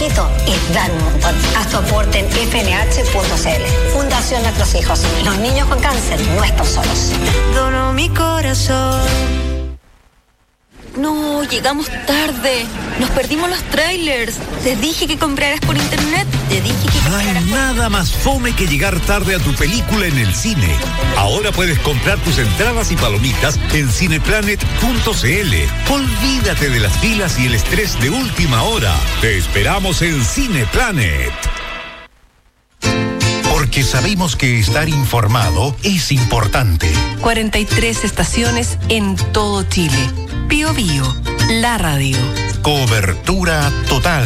poquito y dar un montón. Haz tu aporte en fnh.cl. Fundación Nuestros Hijos. Los niños con cáncer no están solos. Dono mi corazón. No, llegamos tarde. Nos perdimos los trailers. Te dije que compraras por internet. Te dije que No hay nada más fome que llegar tarde a tu película en el cine. Ahora puedes comprar tus entradas y palomitas en cineplanet.cl. Olvídate de las filas y el estrés de última hora. Te esperamos en Cineplanet. Porque sabemos que estar informado es importante. 43 estaciones en todo Chile. Bío Bío, la radio. Cobertura total.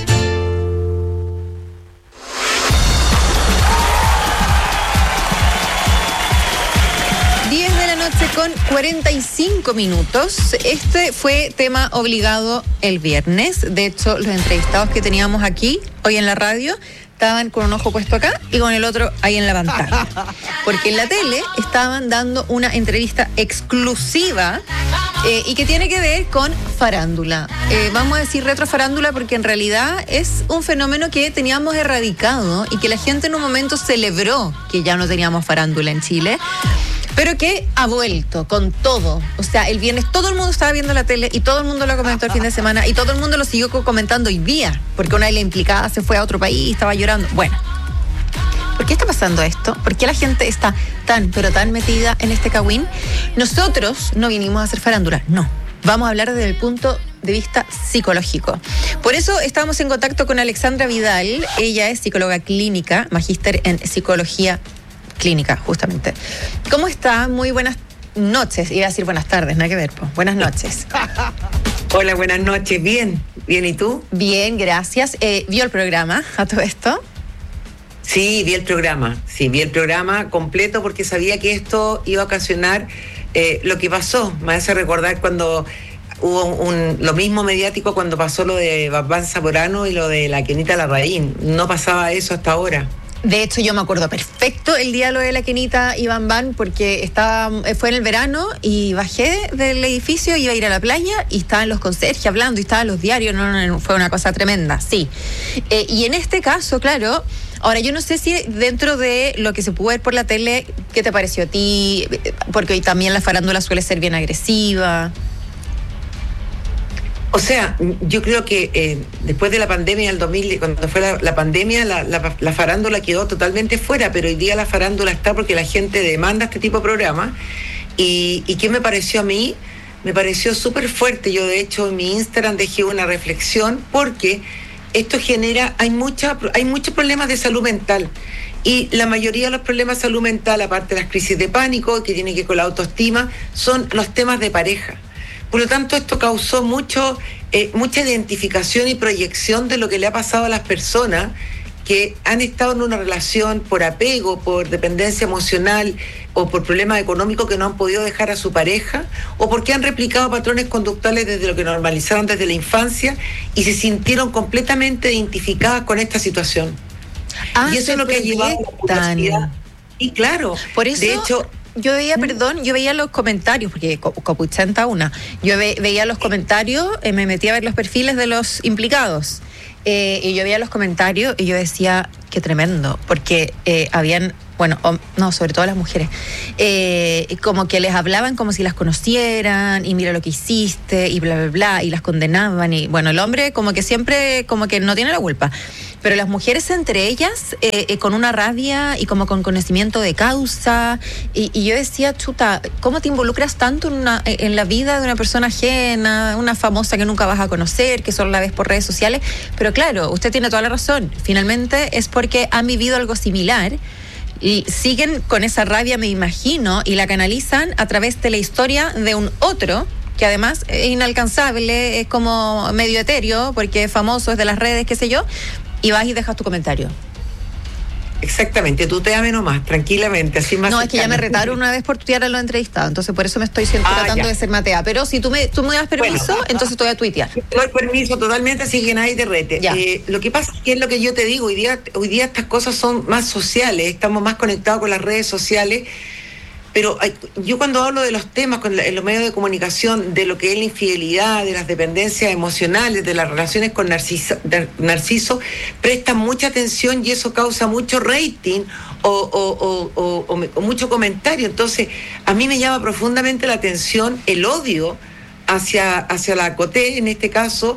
Con 45 minutos. Este fue tema obligado el viernes. De hecho, los entrevistados que teníamos aquí hoy en la radio estaban con un ojo puesto acá y con el otro ahí en la pantalla. Porque en la tele estaban dando una entrevista exclusiva y que tiene que ver con farándula. Vamos a decir retrofarándula porque en realidad es un fenómeno que teníamos erradicado y que la gente en un momento celebró que ya no teníamos farándula en Chile. Pero que ha vuelto con todo. O sea, el viernes todo el mundo estaba viendo la tele y todo el mundo lo comentó el fin de semana y todo el mundo lo siguió comentando hoy día, porque una de las implicadas se fue a otro país, estaba llorando. Bueno, ¿por qué está pasando esto? ¿Por qué la gente está pero tan metida en este cagüín? Nosotros no vinimos a hacer farándula, no. Vamos a hablar desde el punto de vista psicológico. Por eso estamos en contacto con Alexandra Vidal. Ella es psicóloga clínica, magíster en psicología clínica, justamente. ¿Cómo está? Muy buenas noches. Iba a decir buenas tardes, nada que ver. Pues. Buenas noches. Hola, buenas noches. Bien. ¿Bien y tú? Bien, gracias. ¿Vio el programa a todo esto? Sí, vi el programa. Sí, vi el programa completo porque sabía que esto iba a ocasionar lo que pasó. Me hace recordar cuando hubo lo mismo mediático cuando pasó lo de Bambán Zamorano y lo de la Kenita Larraín. No pasaba eso hasta ahora. De hecho, yo me acuerdo perfecto el día lo de la Kenita y Bambán porque fue en el verano y bajé del edificio, iba a ir a la playa y estaban los conserjes hablando y estaban los diarios, no, fue una cosa tremenda, sí. Y en este caso, claro, ahora yo no sé si dentro de lo que se pudo ver por la tele, ¿qué te pareció a ti? Porque hoy también la farándula suele ser bien agresiva. O sea, yo creo que después de la pandemia del 2000, cuando fue la pandemia, la farándula quedó totalmente fuera, pero hoy día la farándula está porque la gente demanda este tipo de programas. ¿Y qué me pareció a mí? Me pareció súper fuerte. Yo, de hecho, en mi Instagram dejé una reflexión porque esto genera, hay muchos problemas de salud mental. Y la mayoría de los problemas de salud mental, aparte de las crisis de pánico, que tienen que ver con la autoestima, son los temas de pareja. Por lo tanto, esto causó mucha identificación y proyección de lo que le ha pasado a las personas que han estado en una relación por apego, por dependencia emocional o por problemas económicos que no han podido dejar a su pareja o porque han replicado patrones conductuales desde lo que normalizaron desde la infancia y se sintieron completamente identificadas con esta situación. Y eso es lo que ha llevado a la publicidad. Y claro, por eso, de hecho, yo veía los comentarios, porque copuchenta una, yo veía los comentarios, me metí a ver los perfiles de los implicados, y yo veía los comentarios y yo decía, qué tremendo, porque habían, sobre todo las mujeres, como que les hablaban como si las conocieran, y mira lo que hiciste, y bla, bla, bla, y las condenaban, y bueno, el hombre como que siempre, como que no tiene la culpa. Pero las mujeres entre ellas, con una rabia y como con conocimiento de causa, y yo decía, chuta, ¿cómo te involucras tanto en la vida de una persona ajena, una famosa que nunca vas a conocer, que solo la ves por redes sociales? Pero claro, usted tiene toda la razón, finalmente es porque han vivido algo similar, y siguen con esa rabia, me imagino, y la canalizan a través de la historia de un otro, que además es inalcanzable, es como medio etéreo, porque es famoso, es de las redes, qué sé yo, y vas y dejas tu comentario. Exactamente, tú te ames nomás, tranquilamente, así más. No, es que ya me retaron una vez por tuitear a los entrevistados, entonces por eso me estoy tratando de ser matea. Pero si tú me das permiso, entonces te voy a tuitear. Te doy permiso totalmente, así que nadie te rete. Lo que pasa es que es lo que yo te digo, hoy día estas cosas son más sociales, estamos más conectados con las redes sociales. Pero yo cuando hablo de los temas en los medios de comunicación, de lo que es la infidelidad, de las dependencias emocionales, de las relaciones con Narciso, prestan mucha atención y eso causa mucho rating o mucho comentario. Entonces, a mí me llama profundamente la atención el odio hacia la Coté, en este caso,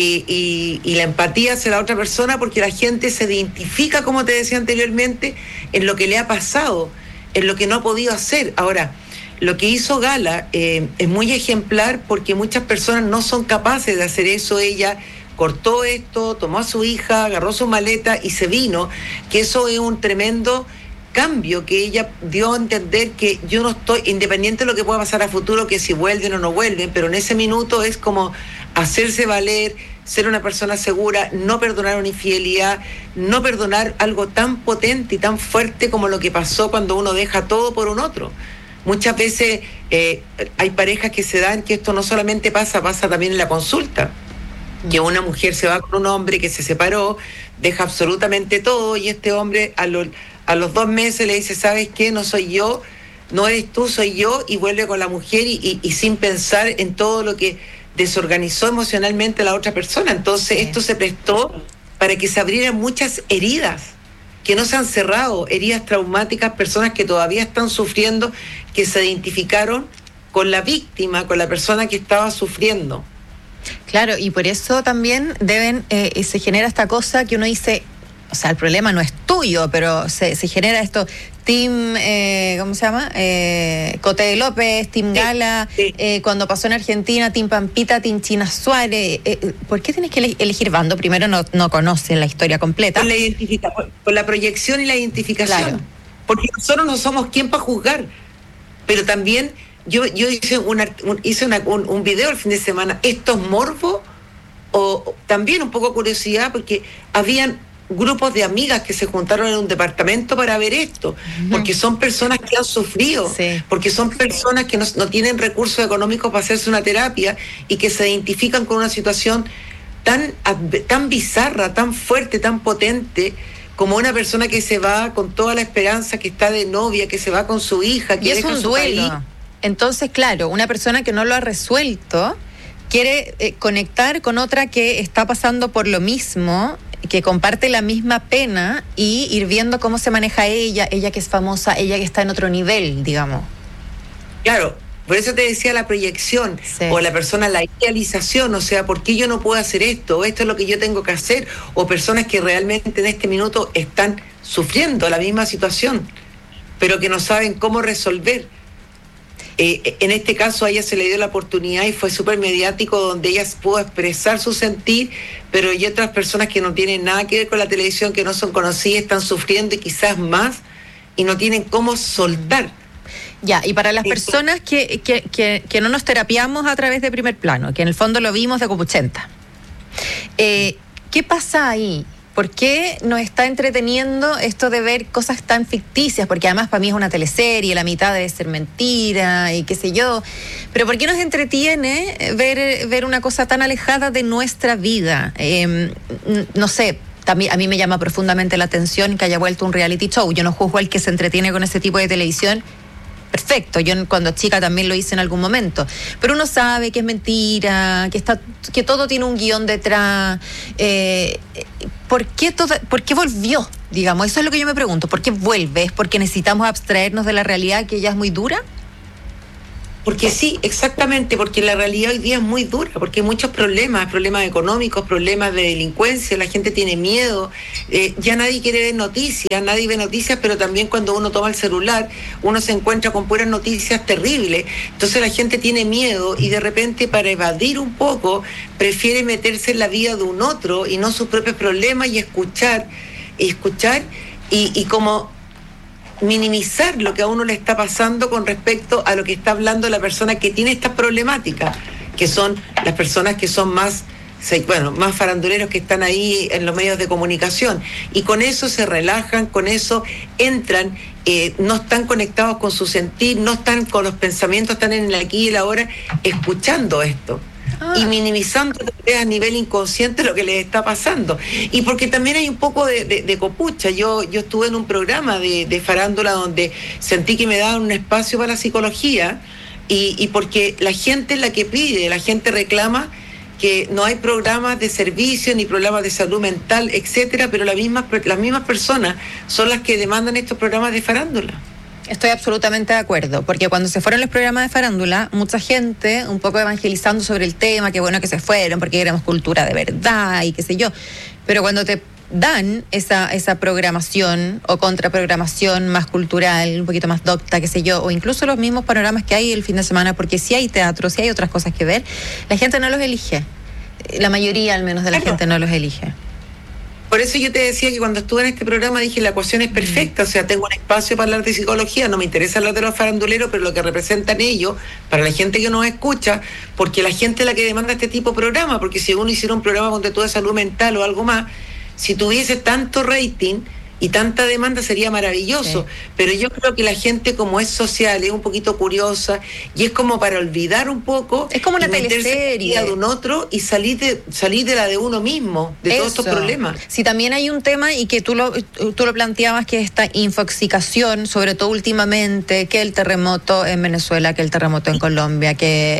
y la empatía hacia la otra persona, porque la gente se identifica, como te decía anteriormente, en lo que le ha pasado, en lo que no ha podido hacer. Ahora, lo que hizo Gala es muy ejemplar, porque muchas personas no son capaces de hacer eso. Ella cortó esto, tomó a su hija, agarró su maleta y se vino, que eso es un tremendo cambio que ella dio a entender, que yo no estoy, independiente de lo que pueda pasar a futuro, que si vuelven o no vuelven, pero en ese minuto es como hacerse valer, ser una persona segura, no perdonar una infidelidad, no perdonar algo tan potente y tan fuerte como lo que pasó cuando uno deja todo por un otro. Muchas veces hay parejas que se dan que esto no solamente pasa también en la consulta, que una mujer se va con un hombre que se separó, deja absolutamente todo, y este hombre a los 2 meses le dice, ¿sabes qué? No soy yo, no eres tú, soy yo, y vuelve con la mujer y sin pensar en todo lo que desorganizó emocionalmente a la otra persona. Entonces esto se prestó para que se abrieran muchas heridas que no se han cerrado, heridas traumáticas, personas que todavía están sufriendo, que se identificaron con la víctima, con la persona que estaba sufriendo. Claro, y por eso también se genera esta cosa que uno dice, o sea, el problema no es tuyo, pero se genera esto, Team, ¿cómo se llama? Coté López, Team Gala, sí. Cuando pasó en Argentina, Team Pampita, Team China Suárez. ¿Por qué tienes que elegir bando? Primero, no conocen la historia completa. Por la proyección y la identificación. Claro. Porque nosotros no somos quien para juzgar, pero también yo hice un video el fin de semana. ¿Esto es morbo? O también un poco curiosidad, porque habían grupos de amigas que se juntaron en un departamento para ver esto, porque son personas que han sufrido, sí. Porque son personas que no tienen recursos económicos para hacerse una terapia y que se identifican con una situación tan bizarra, tan fuerte, tan potente, como una persona que se va con toda la esperanza, que está de novia, que se va con su hija, que y es un duelo. País. Entonces, claro, una persona que no lo ha resuelto quiere conectar con otra que está pasando por lo mismo, que comparte la misma pena, y ir viendo cómo se maneja ella que es famosa, ella que está en otro nivel, digamos. Claro, por eso te decía la proyección, sí. O la persona, la idealización, o sea, ¿por qué yo no puedo hacer esto? Esto es lo que yo tengo que hacer. O personas que realmente en este minuto están sufriendo la misma situación, pero que no saben cómo resolver. En este caso a ella se le dio la oportunidad y fue súper mediático, donde ella pudo expresar su sentir, pero hay otras personas que no tienen nada que ver con la televisión, que no son conocidas, están sufriendo y quizás más, y no tienen cómo soltar. Ya, y para las personas que no nos terapiamos a través de Primer Plano, que en el fondo lo vimos de Copuchenta, ¿qué pasa ahí? ¿Por qué nos está entreteniendo esto de ver cosas tan ficticias? Porque además para mí es una teleserie, la mitad debe ser mentira y qué sé yo. Pero ¿por qué nos entretiene ver una cosa tan alejada de nuestra vida? No sé, también a mí me llama profundamente la atención que haya vuelto un reality show. Yo no juzgo al que se entretiene con ese tipo de televisión. Perfecto, yo cuando chica también lo hice en algún momento, pero uno sabe que es mentira, que todo tiene un guión detrás. ¿Por qué volvió? Digamos, eso es lo que yo me pregunto. ¿Por qué vuelve? ¿Es porque necesitamos abstraernos de la realidad, que ya es muy dura? Porque sí, exactamente, porque la realidad hoy día es muy dura, porque hay muchos problemas económicos, problemas de delincuencia, la gente tiene miedo, ya nadie quiere ver noticias, nadie ve noticias, pero también cuando uno toma el celular, uno se encuentra con puras noticias terribles, entonces la gente tiene miedo y de repente, para evadir un poco, prefiere meterse en la vida de un otro y no sus propios problemas, y escuchar y como minimizar lo que a uno le está pasando con respecto a lo que está hablando la persona que tiene estas problemáticas, que son las personas que son más faranduleros, que están ahí en los medios de comunicación, y con eso se relajan, con eso entran, no están conectados con su sentir, no están con los pensamientos, están en el aquí y el ahora escuchando esto. y minimizando a nivel inconsciente lo que les está pasando. Y porque también hay un poco de copucha. Yo estuve en un programa de farándula donde sentí que me daban un espacio para la psicología y porque la gente es la que pide, la gente reclama que no hay programas de servicio ni programas de salud mental, etcétera, pero las mismas personas son las que demandan estos programas de farándula. Estoy absolutamente de acuerdo, porque cuando se fueron los programas de farándula, mucha gente, un poco evangelizando sobre el tema, qué bueno que se fueron, porque queremos cultura de verdad y qué sé yo, pero cuando te dan esa programación o contraprogramación más cultural, un poquito más docta, qué sé yo, o incluso los mismos panoramas que hay el fin de semana, porque si hay teatro, si hay otras cosas que ver, la gente no los elige. La mayoría, al menos, de la gente no los elige. Por eso yo te decía que cuando estuve en este programa dije la ecuación es perfecta, o sea, tengo un espacio para hablar de psicología, no me interesa hablar de los faranduleros, pero lo que representan ellos, para la gente que nos escucha, porque la gente es la que demanda este tipo de programa, porque si uno hiciera un programa donde tú de salud mental o algo más, si tuviese tanto rating y tanta demanda sería maravilloso, pero yo creo que la gente, como es social, es un poquito curiosa y es como para olvidar un poco, es como una teleserie de un otro y salir de la de uno mismo, de todos estos problemas. Sí, también hay un tema y que tú lo planteabas, que es esta infoxicación, sobre todo últimamente, que el terremoto en Venezuela, que el terremoto en Colombia,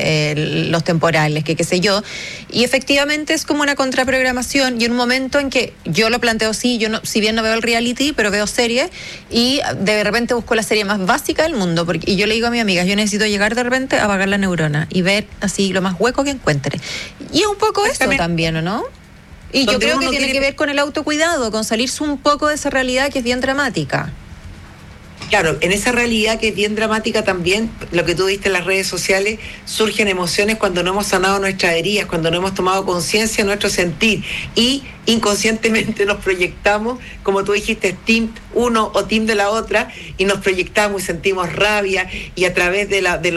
que los temporales, que qué sé yo, y efectivamente es como una contraprogramación y un momento en que yo lo planteo así, yo no, si bien no veo el reality, pero veo series y de repente busco la serie más básica del mundo, y yo le digo a mi amiga, yo necesito llegar de repente a apagar la neurona y ver así lo más hueco que encuentre, y es un poco eso también, ¿o no? Y yo creo que tiene que ver con el autocuidado, con salirse un poco de esa realidad que es bien dramática. Claro, en esa realidad que es bien dramática también, lo que tú viste en las redes sociales, surgen emociones cuando no hemos sanado nuestras heridas, cuando no hemos tomado conciencia de nuestro sentir y inconscientemente nos proyectamos, como tú dijiste, team uno o team de la otra, y nos proyectamos y sentimos rabia y a través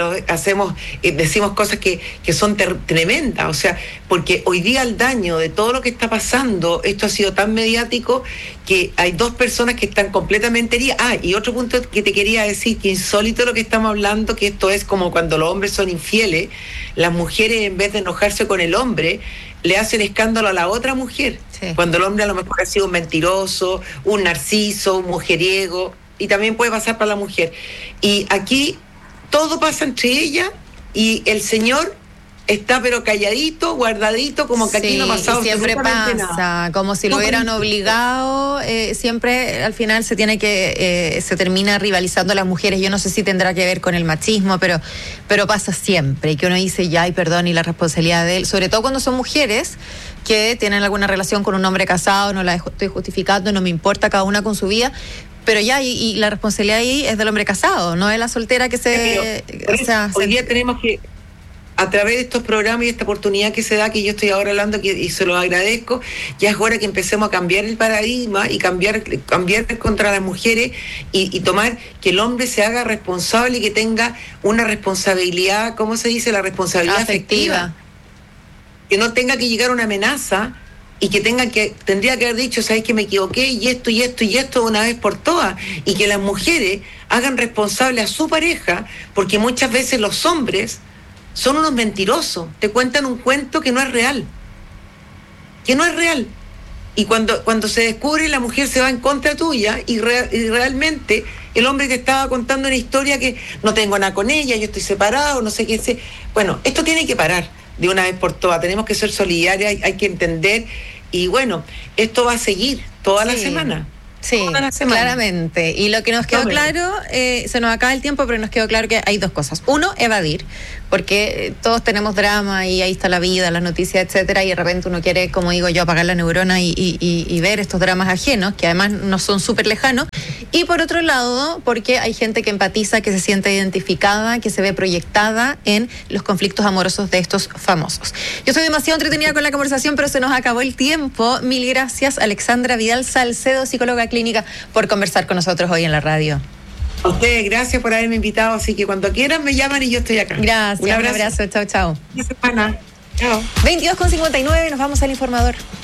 decimos cosas que son tremendas, o sea, porque hoy día el daño de todo lo que está pasando, esto ha sido tan mediático que hay 2 personas que están completamente heridas. Y otro punto que te quería decir, que insólito lo que estamos hablando, que esto es como cuando los hombres son infieles, las mujeres en vez de enojarse con el hombre, le hacen escándalo a la otra mujer, cuando el hombre a lo mejor ha sido un mentiroso, un narciso, un mujeriego, y también puede pasar para la mujer. Y aquí todo pasa entre ellas y el señor está pero calladito, guardadito, como que aquí no ha pasado. Siempre pasa, nada. Como si lo hubieran obligado, siempre al final se termina rivalizando las mujeres. Yo no sé si tendrá que ver con el machismo, pero pasa siempre, que uno dice ya, y perdón, y la responsabilidad de él, sobre todo cuando son mujeres que tienen alguna relación con un hombre casado, no la estoy justificando, no me importa, cada una con su vida, pero ya, y la responsabilidad ahí es del hombre casado, no de la soltera que hoy día tenemos que, a través de estos programas y esta oportunidad que se da, que yo estoy ahora hablando y se lo agradezco, ya es hora que empecemos a cambiar el paradigma y cambiar contra las mujeres y tomar que el hombre se haga responsable y que tenga una responsabilidad, ¿cómo se dice? La responsabilidad afectiva. Que no tenga que llegar una amenaza y que tendría que haber dicho, sabes que me equivoqué y esto una vez por todas, y que las mujeres hagan responsable a su pareja, porque muchas veces los hombres son unos mentirosos, te cuentan un cuento que no es real, y cuando se descubre, la mujer se va en contra tuya y realmente el hombre te estaba contando una historia que no tengo nada con ella, yo estoy separado, no sé qué sé. Bueno, esto tiene que parar de una vez por todas, tenemos que ser solidarias, hay que entender, y bueno, esto va a seguir toda la semana. Sí, claramente. Y lo que nos quedó claro, se nos acaba el tiempo, pero nos quedó claro que hay 2 cosas. Uno, evadir, porque todos tenemos drama y ahí está la vida, las noticias, etcétera, y de repente uno quiere, como digo yo, apagar la neurona y ver estos dramas ajenos, que además no son súper lejanos. Y por otro lado, porque hay gente que empatiza, que se siente identificada, que se ve proyectada en los conflictos amorosos de estos famosos. Yo estoy demasiado entretenida con la conversación, pero se nos acabó el tiempo. Mil gracias, Alexandra Vidal Salcedo, psicóloga clínica, por conversar con nosotros hoy en la radio. A ustedes, gracias por haberme invitado, así que cuando quieran me llaman y yo estoy acá. Gracias, un abrazo, chao. Buena semana, chao. 22:59, nos vamos al informador.